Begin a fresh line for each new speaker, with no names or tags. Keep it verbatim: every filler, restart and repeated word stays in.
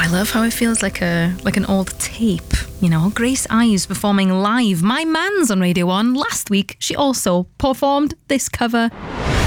love how it feels like a like an old tape. You know, Grace Ives performing live My Man's on Radio one. Last week, she also performed this cover.